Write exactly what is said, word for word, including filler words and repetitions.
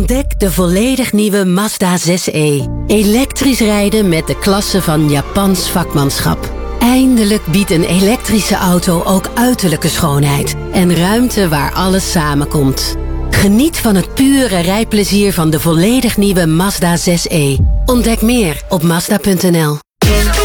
Ontdek de volledig nieuwe Mazda zes e. Elektrisch rijden met de klasse van Japans vakmanschap. Eindelijk biedt een elektrische auto ook uiterlijke schoonheid en ruimte waar alles samenkomt. Geniet van het pure rijplezier van de volledig nieuwe Mazda zes e. Ontdek meer op Mazda punt n l.